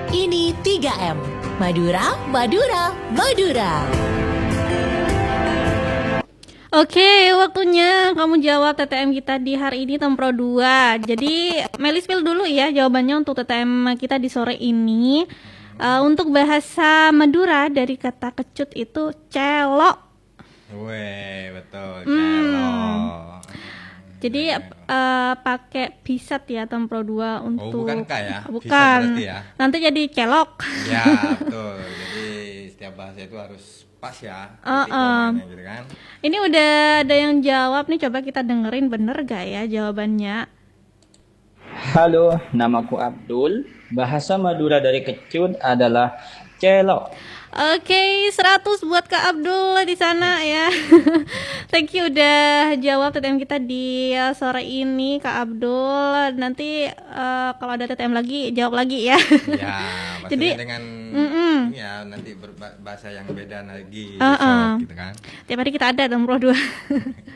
Ini 3M. Madura, Madura, Madura. Oke, waktunya kamu jawab TTM kita di hari ini Tempro 2. Jadi, Meli spill dulu ya jawabannya untuk TTM kita di sore ini. Untuk bahasa Madura dari kata kecut itu celok. Weh, betul, celok. Jadi pakai bisat ya Tempro 2 untuk bukan K ya? Bukan. Ya? Nanti jadi celok. Ya, betul. Jadi setiap bahasa itu harus pas ya. Gitu kan. Ini udah ada yang jawab nih, coba kita dengerin bener gak ya jawabannya. Halo, namaku Abdul. Bahasa Madura dari kecut adalah celok. Oke, 100 buat Kak Abdul di sana ya. Thank you udah jawab TTM kita di sore ini Kak Abdul. Nanti kalau ada TTM lagi jawab lagi ya. Ya, jadi dengan ya nanti berbahasa yang beda lagi, gitu kan. Tiap hari kita ada Tempro 2.